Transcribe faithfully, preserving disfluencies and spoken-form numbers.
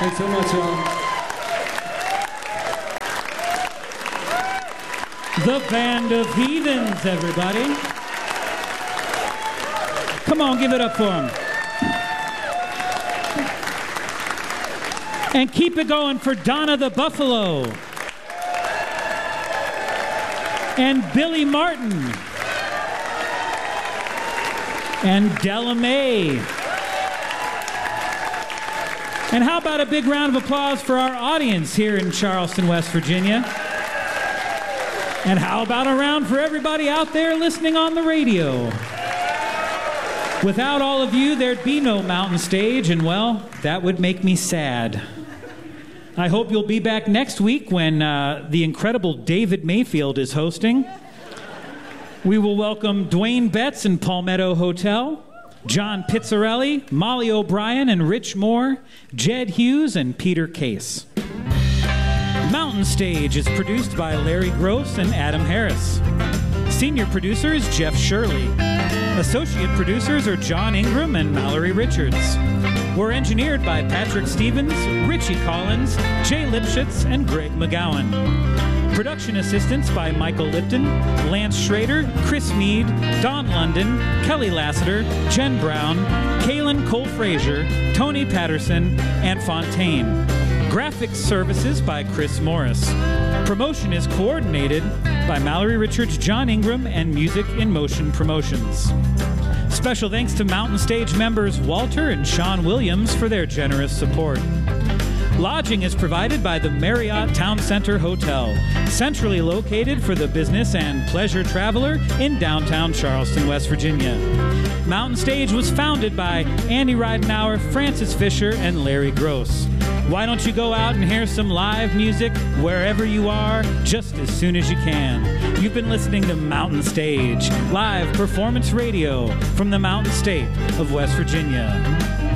Thanks so much, y'all. The Band of Heathens, everybody. Come on, give it up for them. And keep it going for Donna the Buffalo. And Billy Martin. And Della Mae. And how about a big round of applause for our audience here in Charleston, West Virginia? And how about a round for everybody out there listening on the radio? Without all of you, there'd be no Mountain Stage, and well, that would make me sad. I hope you'll be back next week when uh, the incredible David Mayfield is hosting. We will welcome Dwayne Betts and Palmetto Hotel, John Pizzarelli, Molly O'Brien and Rich Moore, Jed Hughes and Peter Case. Mountain Stage is produced by Larry Gross and Adam Harris. Senior producer is Jeff Shirley. Associate producers are John Ingram and Mallory Richards. We're engineered by Patrick Stevens, Richie Collins, Jay Lipschitz, and Greg McGowan. Production assistance by Michael Lipton, Lance Schrader, Chris Mead, Don London, Kelly Lassiter, Jen Brown, Kaylin Cole-Frazier, Tony Patterson, and Fontaine. Graphics services by Chris Morris. Promotion is coordinated by Mallory Richards, John Ingram, and Music in Motion Promotions. Special thanks to Mountain Stage members Walter and Sean Williams for their generous support. Lodging is provided by the Marriott Town Center Hotel, centrally located for the business and pleasure traveler in downtown Charleston, West Virginia. Mountain Stage was founded by Andy Ridenauer, Francis Fisher, and Larry Gross. Why don't you go out and hear some live music wherever you are just as soon as you can? You've been listening to Mountain Stage, live performance radio from the Mountain State of West Virginia.